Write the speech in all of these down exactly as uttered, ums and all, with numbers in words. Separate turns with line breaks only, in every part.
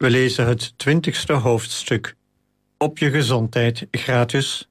We lezen het twintigste hoofdstuk. Op je gezondheid, Gratus.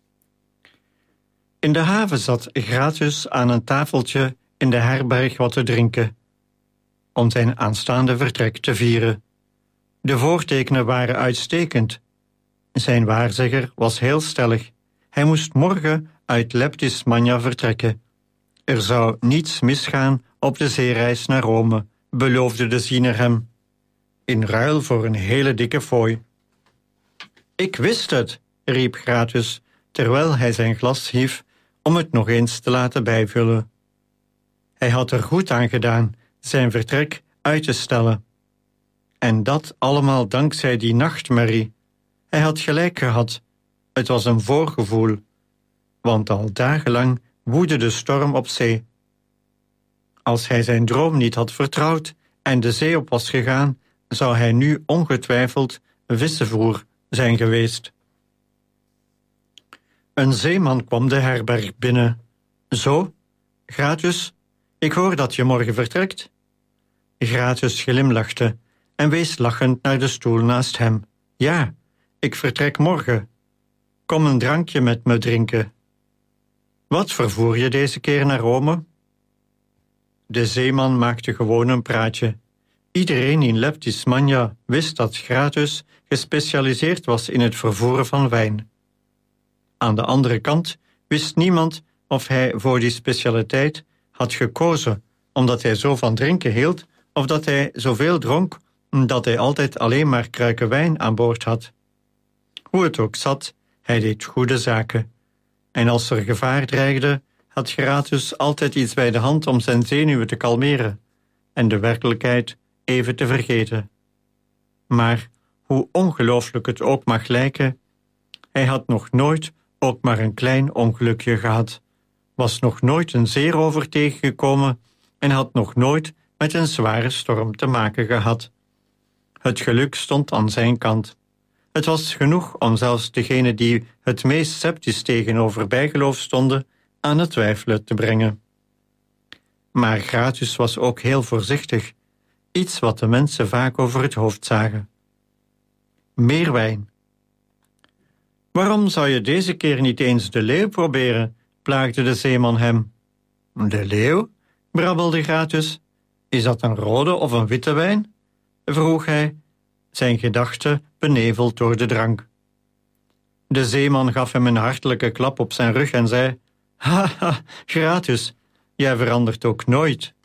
In de haven zat Gratus aan een tafeltje in de herberg wat te drinken, om zijn aanstaande vertrek te vieren. De voortekenen waren uitstekend. Zijn waarzegger was heel stellig. Hij moest morgen uit Leptis Magna vertrekken. Er zou niets misgaan op de zeereis naar Rome, beloofde de ziener hem, in ruil voor een hele dikke fooi. Ik wist het, riep Gratus, terwijl hij zijn glas hief om het nog eens te laten bijvullen. Hij had er goed aan gedaan zijn vertrek uit te stellen. En dat allemaal dankzij die nachtmerrie. Hij had gelijk gehad. Het was een voorgevoel, want al dagenlang woedde de storm op zee. Als hij zijn droom niet had vertrouwd en de zee op was gegaan, zou hij nu ongetwijfeld vissenvoer zijn geweest. Een zeeman kwam de herberg binnen. Zo, Gratus, ik hoor dat je morgen vertrekt. Gratus glimlachte en wees lachend naar de stoel naast hem. Ja, ik vertrek morgen. Kom een drankje met me drinken. Wat vervoer je deze keer naar Rome? De zeeman maakte gewoon een praatje. Iedereen in Leptis Magna wist dat Gratus gespecialiseerd was in het vervoeren van wijn. Aan de andere kant wist niemand of hij voor die specialiteit had gekozen omdat hij zo van drinken hield of dat hij zoveel dronk dat hij altijd alleen maar kruiken wijn aan boord had. Hoe het ook zat, hij deed goede zaken. En als er gevaar dreigde, had Gratus altijd iets bij de hand om zijn zenuwen te kalmeren en de werkelijkheid even te vergeten. Maar hoe ongelooflijk het ook mag lijken, hij had nog nooit ook maar een klein ongelukje gehad, was nog nooit een zeerover tegengekomen en had nog nooit met een zware storm te maken gehad. Het geluk stond aan zijn kant. Het was genoeg om zelfs degenen die het meest sceptisch tegenover bijgeloof stonden aan het twijfelen te brengen. Maar Gratus was ook heel voorzichtig, iets wat de mensen vaak over het hoofd zagen. Meer wijn. Waarom zou je deze keer niet eens de leeuw proberen, plaagde de zeeman hem. De leeuw? Brabbelde Gratus. Is dat een rode of een witte wijn? Vroeg hij, zijn gedachten beneveld door de drank. De zeeman gaf hem een hartelijke klap op zijn rug en zei, Haha, Gratus, jij verandert ook nooit.